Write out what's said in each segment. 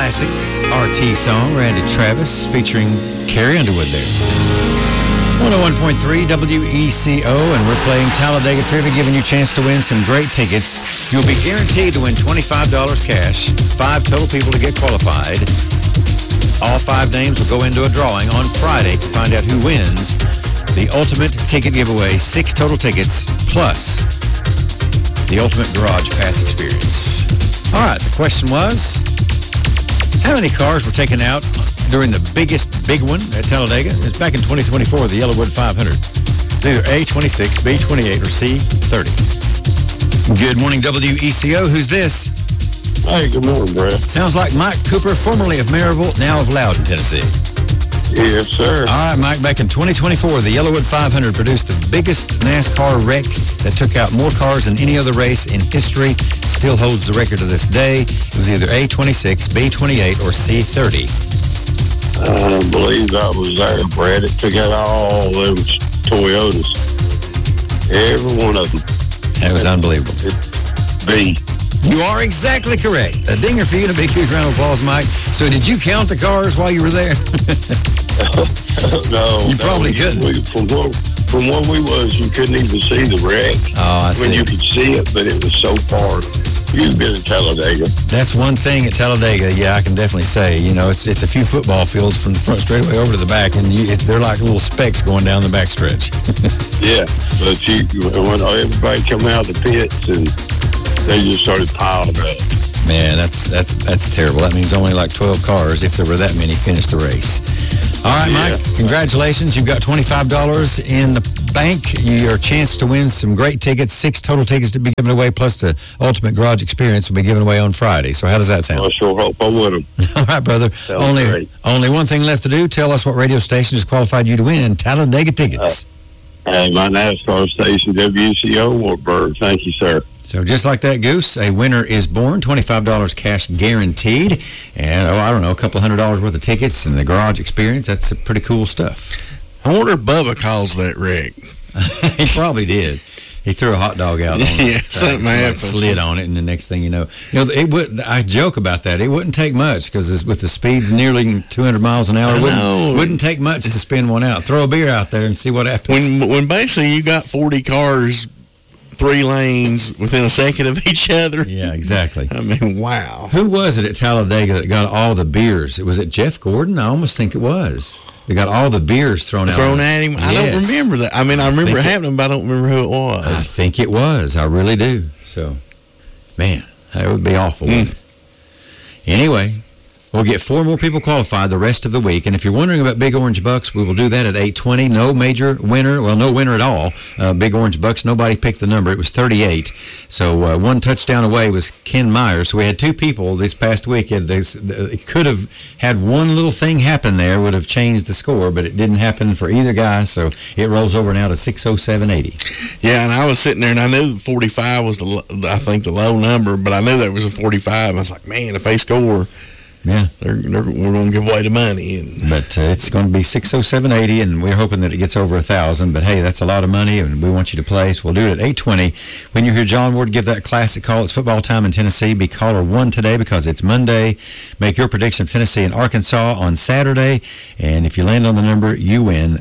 classic RT song, Randy Travis, featuring Carrie Underwood there. 101.3 WECO, and we're playing Talladega Trivia, giving you a chance to win some great tickets. You'll be guaranteed to win $25 cash, 5 total people to get qualified. All 5 names will go into a drawing on Friday to find out who wins the ultimate ticket giveaway, 6 total tickets, plus the ultimate garage pass experience. All right, the question was, how many cars were taken out during the biggest big one at Talladega? It's back in 2024, the Yellowwood 500. It's either A26, B28, or C30. Good morning, WECO. Who's this? Hey, good morning, Brett. Sounds like Mike Cooper, formerly of Maryville, now of Loudon, Tennessee. Yes, sir. All right, Mike, back in 2024, the Yellowwood 500 produced the biggest NASCAR wreck that took out more cars than any other race in history. Still holds the record to this day. It was either A26, B28, or C30. I believe I was there, Brett. It took out all them Toyotas. Every one of them. That was unbelievable. B. You are exactly correct. A dinger for you and a big, huge round of applause, Mike. So did you count the cars while you were there? No. You probably couldn't. From where we was, you couldn't even see the wreck. Oh, I see. When you could see it, but it was so far. You've been in Talladega. That's one thing at Talladega, yeah, I can definitely say. You know, it's a few football fields from the front straightaway over to the back, and they're like little specks going down the backstretch. Yeah, but when everybody come out of the pits, and they just started piling up. Man, that's terrible. That means only like 12 cars, if there were that many, finished the race. All right, Mike, congratulations. You've got $25 in the bank. Your chance to win some great tickets, 6 total tickets to be given away, plus the Ultimate Garage Experience will be given away on Friday. So how does that sound? I sure hope I win them. All right, brother. Only one thing left to do. Tell us what radio station has qualified you to win Talladega tickets. Hey, my NASCAR station, WCO, Wartburg. Thank you, sir. So just like that, Goose, a winner is born, $25 cash guaranteed, and, a couple $100 worth of tickets and the garage experience. That's pretty cool stuff. I wonder if Bubba calls that wreck. He probably did. He threw a hot dog out on it. Yeah, something happened. Slid on it, and the next thing you know, I joke about that. It wouldn't take much, because with the speeds nearly 200 miles an hour, it wouldn't take much to spin one out. Throw a beer out there and see what happens. When basically you got 40 cars, 3 lanes within a second of each other. Yeah, exactly. I mean, wow. Who was it at Talladega that got all the beers? Was it Jeff Gordon? I almost think it was. They got all the beers thrown at him. Yes. I don't remember that. I mean, I remember it happening, but I don't remember who it was. I think it was. I really do. So, man, that would be awful, wouldn't it? Anyway, we'll get 4 more people qualified the rest of the week. And if you're wondering about Big Orange Bucks, we will do that at 8:20. No major winner. Well, no winner at all. Big Orange Bucks, nobody picked the number. It was 38. So 1 touchdown away was Ken Myers. So we had 2 people this past week. It could have had one little thing happen there, would have changed the score, but it didn't happen for either guy. So it rolls over now to 607.80. Yeah, and I was sitting there, and I knew 45 was, the low number, but I knew there was a 45. I was like, man, if they score... Yeah, we're going to give away the money. But it's going to be 607.80, and we're hoping that it gets over 1,000. But, hey, that's a lot of money, and we want you to play, so we'll do it at 8:20. When you hear John Ward give that classic call, it's football time in Tennessee. Be caller 1 today because it's Monday. Make your prediction of Tennessee and Arkansas on Saturday. And if you land on the number, you win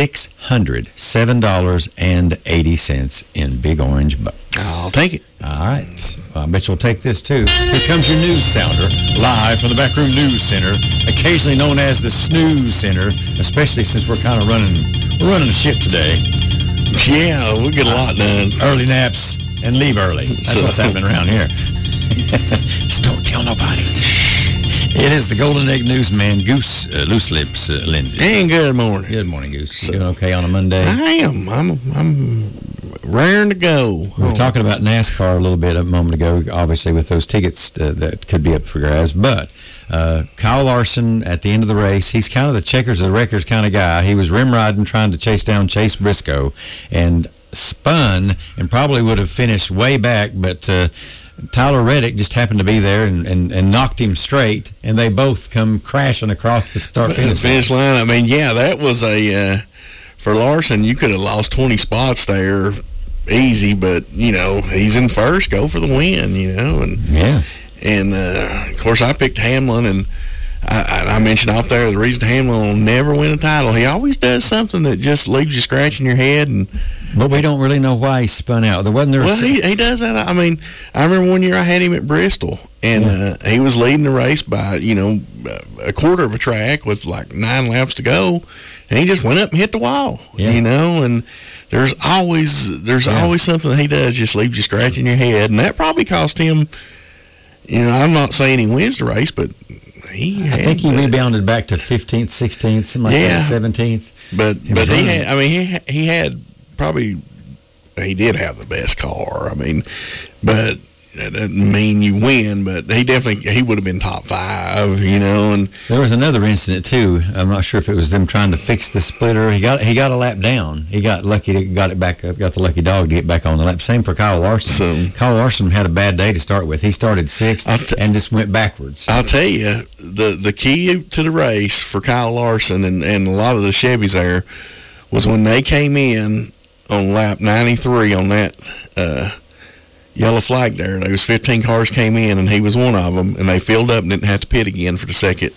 $607.80 in Big Orange Bucks. I'll take it. All right. Well, I bet you'll take this, too. Here comes your news sounder, live from the Backroom News Center, occasionally known as the Snooze Center, especially since we're running the ship today. Yeah, we'll get a lot done. Early naps and leave early. That's what's happening around here. Just don't tell nobody. It is the Golden Egg Newsman, Goose Loose Lips Lindsay. And good morning. Good morning, Goose. You doing okay on a Monday? I am. I'm raring to go. We were talking about NASCAR a little bit a moment ago, obviously, with those tickets that could be up for grabs. But Kyle Larson, at the end of the race, he's kind of the checkers of the records kind of guy. He was rim riding, trying to chase down Chase Briscoe, and spun and probably would have finished way back, but Tyler Reddick just happened to be there and knocked him straight, and they both come crashing across the finish line. I mean, yeah, that was for Larson, you could have lost 20 spots there easy, but, he's in first, go for the win, and yeah. And of course, I picked Hamlin, and I mentioned off there the reason Hamlin will never win a title. He always does something that just leaves you scratching your head. But we don't really know why he spun out. There wasn't there. Well, he does that. I mean, I remember one year I had him at Bristol, and he was leading the race by a quarter of a track with like 9 laps to go, and he just went up and hit the wall. And there's always something that he does just leaves you scratching your head, and that probably cost him. I'm not saying he wins the race, but I think he rebounded back to 15th, 16th, something like that, 17th. But he had probably, he did have the best car. I mean, but that doesn't mean you win, but he would have been top 5, and there was another incident too. I'm not sure if it was them trying to fix the splitter. He got a lap down. He got lucky to got the lucky dog to get back on the lap. Same for Kyle Larson. Kyle Larson had a bad day to start with. He started 6th and just went backwards. I'll tell you, the key to the race for Kyle Larson and a lot of the Chevys there was when they came in on lap 93 on that yellow flag there. There was 15 cars came in, and he was one of them, and they filled up and didn't have to pit again for the second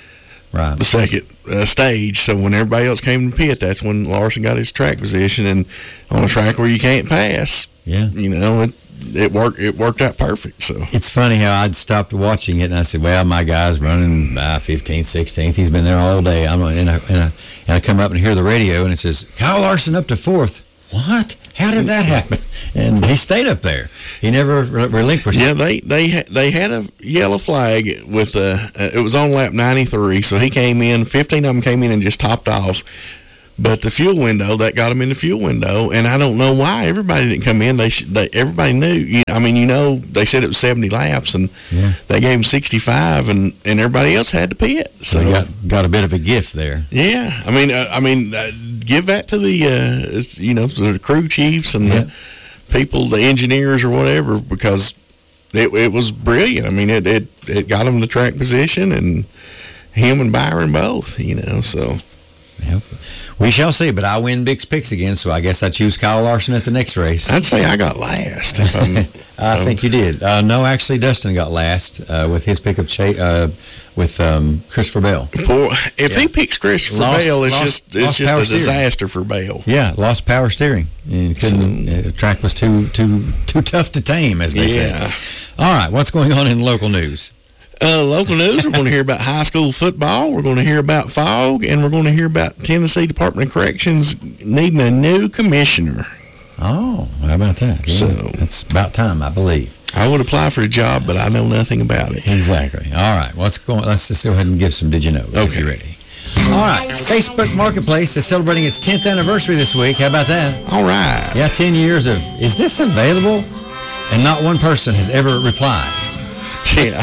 stage. So when everybody else came to pit, that's when Larson got his track position, and on a track where you can't pass, it worked out perfect. So it's funny how I'd stopped watching it, and I said, well, my guy's running 15th, 16th. He's been there all day. And I come up and hear the radio, and it says, Kyle Larson up to 4th. What? How did that happen? And he stayed up there. He never relinquished. Yeah, they had a yellow flag with it was on lap 93, so he came in. 15 of them came in and just topped off. But the fuel window, that got him in the fuel window, and I don't know why everybody didn't come in. Everybody knew. They said it was 70 laps, and they gave him 65, and everybody else had to pit. So they got a bit of a gift there. Yeah, give that to the crew chiefs and the people, the engineers or whatever, because it was brilliant. I mean, it got him the track position, and him and Byron both. So. Yep. We shall see, but I win Bix Picks again, so I guess I choose Kyle Larson at the next race. I'd say I got last. I think you did. No, actually, Dustin got last with his pickup with Christopher Bell. If he picks Christopher Bell, it's just a disaster for Bell. Yeah, lost power steering. And the track was too tough to tame, as they say. All right, what's going on in local news? Local news, we're going to hear about high school football, we're going to hear about fog, and we're going to hear about Tennessee Department of Corrections needing a new commissioner. Oh, how about that? Yeah, so it's about time, I believe. I would apply for a job, but I know nothing about it. Exactly. All right, let's just go ahead and give some Did You Knows. Okay. If you're ready. All right, Facebook Marketplace is celebrating its 10th anniversary this week. How about that? All right. Yeah, 10 years of, is this available? And not one person has ever replied. Yeah.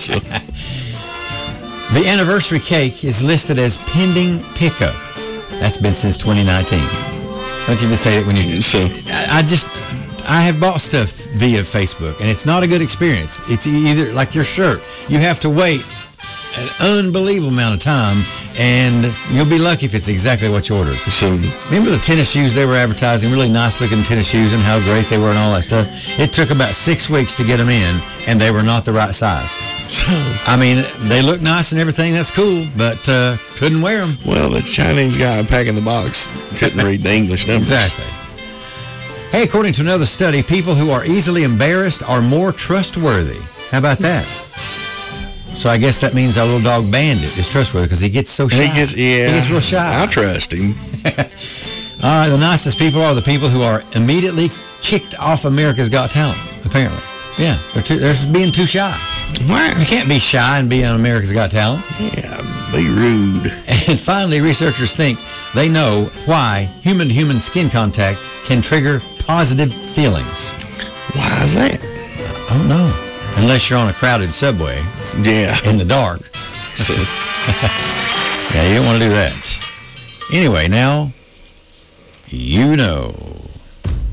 The anniversary cake is listed as pending pickup. That's been since 2019. Don't you just take it when you... So. I have bought stuff via Facebook, and it's not a good experience. It's either like your shirt. You have to wait an unbelievable amount of time, and you'll be lucky if it's exactly what you ordered. So, remember the tennis shoes they were advertising, really nice looking tennis shoes and how great they were and all that stuff? It took about 6 weeks to get them in, and they were not the right size. So, they look nice and everything, that's cool, but couldn't wear them. Well, the Chinese guy packing the box couldn't read the English numbers. Exactly. Hey, according to another study, people who are easily embarrassed are more trustworthy. How about that? So I guess that means our little dog Bandit is trustworthy because he gets so shy. He gets real shy. I trust him. All right, the nicest people are the people who are immediately kicked off America's Got Talent, apparently. Yeah, they're being too shy. Why? You can't be shy and be on America's Got Talent. Yeah, be rude. And finally, researchers think they know why human-to-human skin contact can trigger positive feelings. Why is that? I don't know. Unless you're on a crowded subway. Yeah. In the dark. So. Yeah, you don't want to do that. Anyway, now, you know.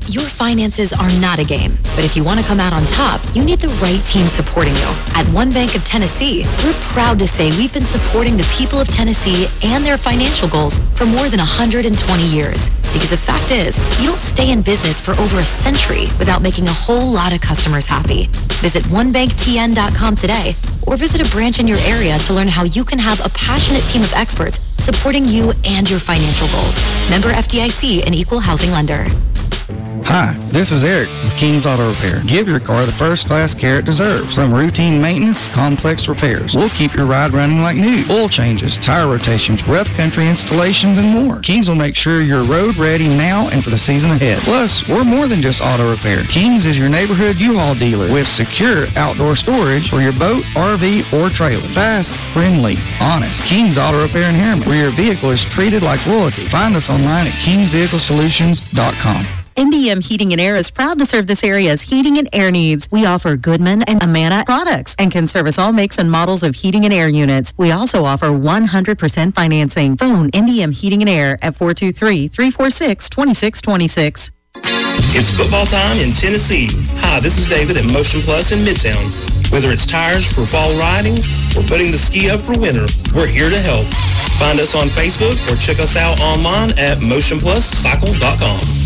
Your finances are not a game, but if you want to come out on top, you need the right team supporting you. At One Bank of Tennessee, we're proud to say we've been supporting the people of Tennessee and their financial goals for more than 120 years. Because the fact is, you don't stay in business for over a century without making a whole lot of customers happy. Visit onebanktn.com today or visit a branch in your area to learn how you can have a passionate team of experts supporting you and your financial goals. Member FDIC, an equal housing lender. Hi, this is Eric with King's Auto Repair. Give your car the first-class care it deserves. From routine maintenance to complex repairs, we'll keep your ride running like new. Oil changes, tire rotations, rough country installations, and more. King's will make sure you're road ready now and for the season ahead. Plus, we're more than just auto repair. King's is your neighborhood U-Haul dealer with secure outdoor storage for your boat, RV, or trailer. Fast, friendly, honest. King's Auto Repair in Harriman, where your vehicle is treated like royalty. Find us online at kingsvehiclesolutions.com. MBM Heating and Air is proud to serve this area's heating and air needs. We offer Goodman and Amana products and can service all makes and models of heating and air units. We also offer 100% financing. Phone MBM Heating and Air at 423-346-2626. It's football time in Tennessee. Hi, this is David at Motion Plus in Midtown. Whether it's tires for fall riding or putting the ski up for winter, we're here to help. Find us on Facebook or check us out online at motionpluscycle.com.